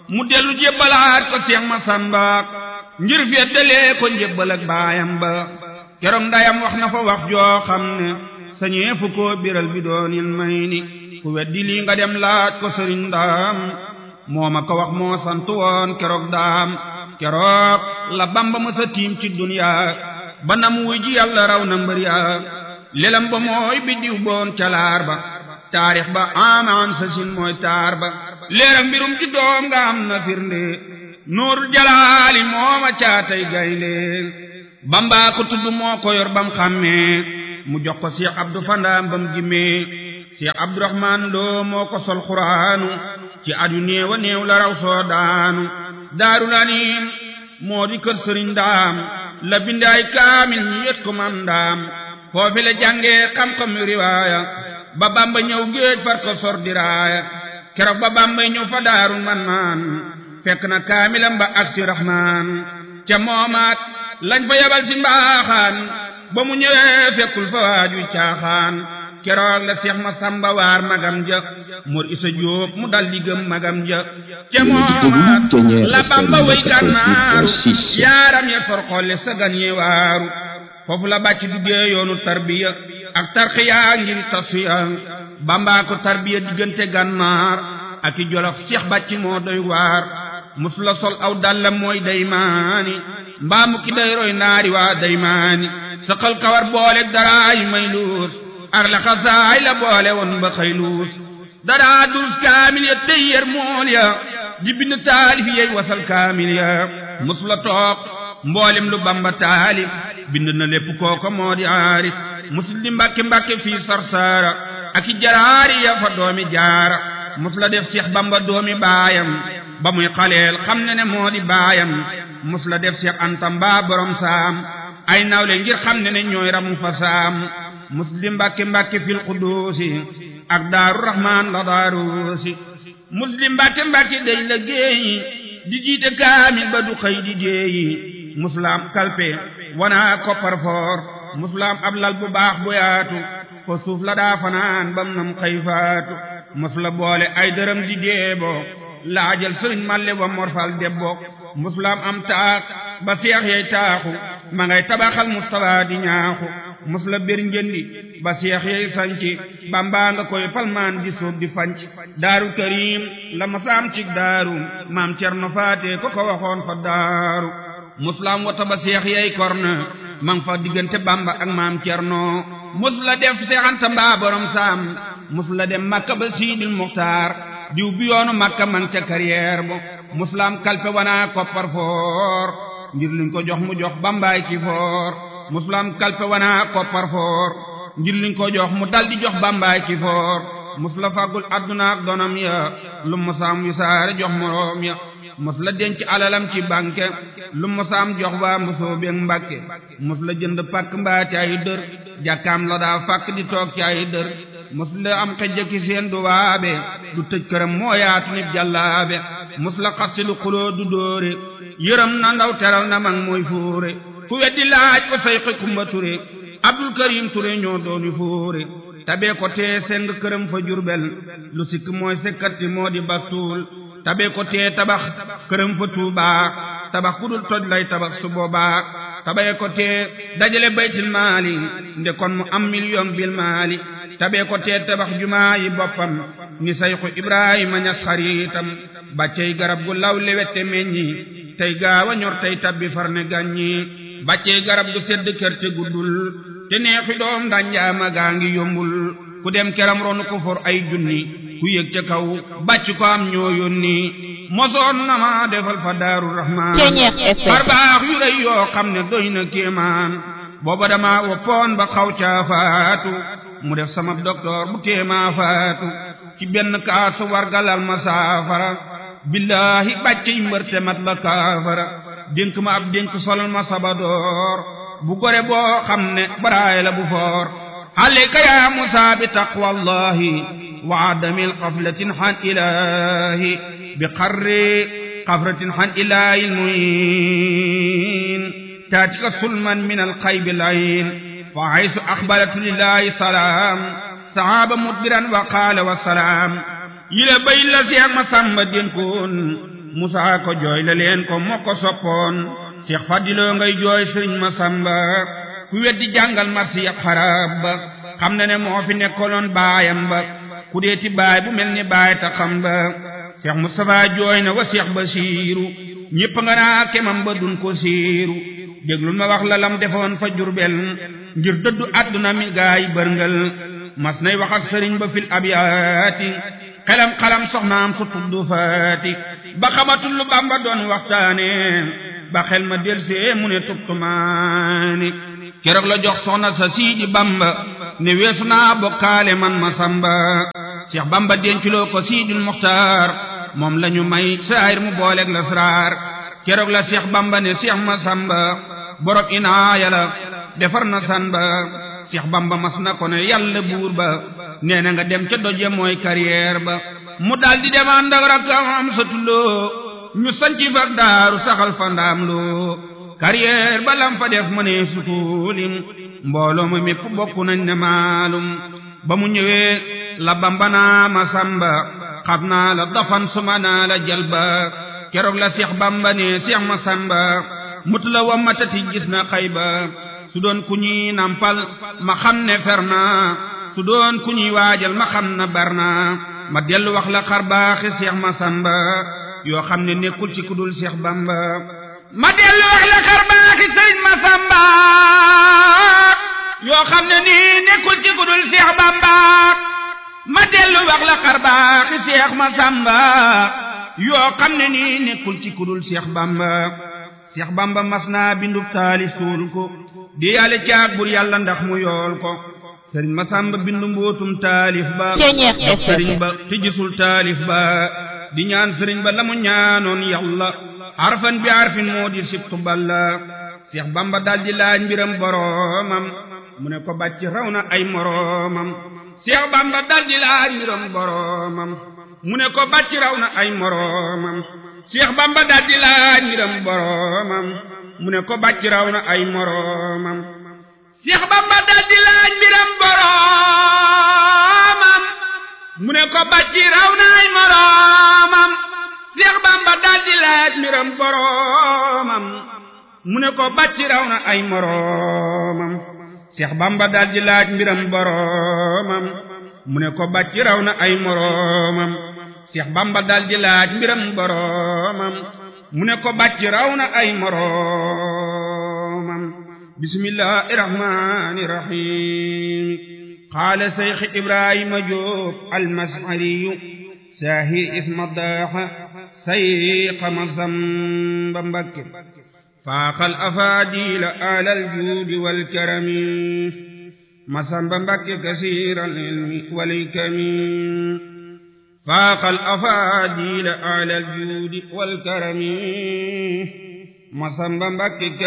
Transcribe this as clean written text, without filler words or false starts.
mu dellu jébbalaat ko Seex Masamba ngir feddalee ko njébbal ak baayam ba keroog ndayam wax na fa wax joo xam ne sañee fu ko biral bi doonil may ni ku weddi lii nga dem laaj ko sëriñ Ndaam moo ma ko wax moo sant woon keroog daam keroog la Bamba mësa tiim ci duniyaa ba nam wuy ji yàlla raw na mbër yaa lelam ba mooy biddiw boon ca laar ba taarix ba amaan sa sin mooy taar ba leeram mbirum ci doom nga am na firnde nuurul jalaali mooma caatay gaynde Bamba ko tudd moo ko yor bam xàmmee mu jox ko Cheikh Abdou Fandaam bam gimmee Cheikh Abdourahman Lo moo ko sol xuraanu ci at yu néew a néew la raw soo daanu Daarul Anim moo di kër sëriñ Ndaam la bindaay kaamil ñu yët ko mam Ndaam foofi la jàngee xam-xam riwaaya ba Bamba ñëw géej far ko sor diraaya keroog ba Bamba ñëw fa Daarul Mannaan fekk na kaamilam ba ak si Rahmaan ca moomaat lañ fa yabal si mbaaxaan ba mu ñëwee fekkul fa waaju caaxaan keroog la Seex Masamba waar magam ja Mor Isa Jóob mu dal di gëm magam ja ca moomaat la Bamba way gànnaaru yaaram ya sor xolle sa gan ye waaru foofu la bàcc duggee yoonu tarbiya ak tarxiya ngir tasfiya Bamba ko tarbiya diggante gànnaar ak i jolof Seex bàcc moo doy waar musula sol aw dallam mooy daymaani mbaamu ki day roy naari waa daymaani saqal kawar boole daraay may luus ak la xasaay la boole woon ba xëy luus daraa dus kaamil ya tëyër mool ya di bind taalif yey wasal kaamil ya musula toog mboolem lu Bamba taalif bind na lépp kooko moo di aarif musul di mbàkke mbàkke fii sarsaara ak i jaraari ya fa doomi jaara musula def Seex Bamba doomi baayam ba muy xaleel xam ne moo di baayam musula def Seex Anta Mbaa borom saam ay nawle ngir xam ne ñooy ramu fa saam muslim mbàkke mbàkke fil quduusi ak Daaru Rahmaan la daaruusi muslim mbàkke mbàkke day la géeyi di jiite kaamil ba du xëy di déeyi musulaam kalpe wana koppar foor musulaam ab lal bu baax bu yaatu ko suuf la daa fanaan bam nam xëy faatu musula boole ay dërëm di deebo laajal sëriñ Malle wa morfal debbo musulaam am taak ba seex yey taaxu ma ngay tabaxal Mustafa di ñaaxu musula bir njëndi ba seex yey sanci Bamba nga koy palmaan di soob di fanc Daaru Karim la masaam ci daaru maam Cerno Faate ko waxoon fa daaru musulaam wata ba seex yey korna mang fa diggante Bamba ak maam Cerno musula def Seex Anta Mbaa borom saam musula dem Makka ba Siidil Muxtaar diw bi yoonu Makka mang ca carrière bo musulaam kalpe wana koppar foor ngir liñ ko jox mu jox Bambaay ci foor musulaam kalpe wana koppar foor ngir liñ ko jox mu dal di jox Bambaay ci foor musula fàggul adduna ak donam ya lu musaam yu saare jox moroom ya musula denc alalam ci banque lu musaam jox waa musoo beeg Mbàkke musula jënd pàkk mbaa ci ay dër jàkkaam la daa fàkk di toog ci ay dër musula am xejja ki seen du waabe du tëj këram moo yaatu nit jàllaabe musula xasti lu xuloo du dóore yërëm na ndaw teral na mag mooy fóore ku weddi laaj ko Sayxi Kumba Ture Abdul Karim Ture ñoo dooni fóore tabee ko tee seng këram fa Jurbel lu sikk mooy sekkati moo di baktuul tabee ko tee tabax këram fa Tuubaa tabax ku dul toj lay tabax su boobaa tabee ko tee dajale baytil maali nde kon mu am million bil maali tabee ko tee tabax jumaa yi boppam ni Sayxu Ibrahima Ñas xariitam bàccey garab gu law lewette meññi tey gaawa ñor tey tabbi far ne gàññi bàccey garab gu sedd kër te guddul te neexi doom ndanjaama gaa ngi yombul ku dem keram ronu ko for ay junni ku yëg ca kaw bàcc ko am ñoo yónni mosoon na ma defal fa Daaru Rahmaan far baax yu rëy yoo xam ne doy na kéemaan booba dama woppoon ba xaw caa faatu mu def sama docteur bu téemaa faatu ci benn kaas wargalal ma saafara billahi bàccey mbërte mat la kaafara dénk ma ab dénk solal ma sabadoor bu gore boo xam ne baraay la bu foor alayka ya Musa bi taqwallahi wa adamil qaflatin han ilahi bi qarri qafratin han ilahi almuin taatika sulman min alqaybi layin fa haysu akhbaratu lillahi salam sahaba mudbiran wa qala wa salam yile bay la Seex Masamba dénkoon Musaa ko jooy la leen ko moo ko soppoon Seex Fadiloo ngay jooy Sëriñ Masamba ku weddi jàngal marsi yab xarab ba xam na ne moo fi nekkoloon baayam ba ku deeti baay bu mel ni baay ta xam ba Seex Mustafaa jooy na wa Seex Basiiru ñépp nga naa kemam ba dun ko siiru déglul ma wax la lam defoon fa Jurbel ngir dëddu àdduna mi gaay bërngal mas nay wax ak sëriñ ba fil abyaati xalam soxnaam su tuddu faati ba xamatul lu Bamba doon waxtaane ba xel ma delsee mu ne tubtumaani keroog la jox soxna sa Siidi Bamba ne weesu naa bokkaale man Masamba Seex Bamba denculoo ko Siidil Muxtaar moom lañu may saayir mu booleeg lasraar keroog la Seex Bamba ne Seex Masamba borom inaaya la defar na san ba Seex Bamba mas na ko ne yàlla buur ba nee na nga dem ca doje mooy carrière ba mu daldi dem ànd ak rakkam am sa tulloo ñu sanci fak daaru saxal fa ndaam loo carrière ba lam fa def ma ne sukulim mbooloo ma mépp bokk nañ ne maalum ba mu ñëwee la Bamba naa Masamba xam naa la dafan suma naa la jalba keroog la Seex Bamba ne Seex Masamba mut la wa matati gis na xayba su doon ku ñuy nampal ma xam ne fer naa su doon ku ñuy waajal ma xam na bar naa ma dellu wax la xar baaxi Seex Masamba yoo xam ne nekkul ci ku dul Seex Bamba ma dellu wax la xar baaxi Sëriñ Masamba yoo xam ne nii nekkul ci ku dul Seex Bamba ma dellu wax la xar baaxi Seex Masamba yoo xam ne nii nekkul ci ku dul Seex Bamba Seex Bamba mas naa bindub taalif suul ko di yàlla caag bur yàlla ndax mu yool ko Sëriñ Masamba bindu mbootum taalif ba dox sëriñ ba te gisul taalif ba di ñaan sëriñ ba la mu ñaanoon yàlla arfan bi arfin moo di sibtu balla Seex Bamba daldi laaj mbiram boroomam mu ne ko bàcc raw na ay moroomam Seex Bamba daldi laaj mbiram boroomam mu ne ko bàcc raw na ay moroomam Seex Bamba daldi laaj mbiram boroomam mu ne ko bàcc raw na ay moroomam Seex Bamba daldi laaj mbiram boroomam mu ne ko bàcc raw na ay moroomam Seex Bamba daldi laaj mbiram boroomam mu ne ko bàcc raw na ay moroomam Seex Bamba daldi laaj mbiram boroomam mu ne ko bàcc raw na ay moroomam Seex Bamba daldi laaj mbiram boroomam mu ne ko bàcc raw na ay moroomam bismillahi rahmani rahim qaala Seex Ibrahima Jóob almasariyu saahir isma daaxa sayqa Masamba Mbakke faaxal afaadila alal juudi wal karami Masamba Mbakke kasiiral ilmi wal hikami faaxal afaadila alal juudi wal karami Masamba Mbakke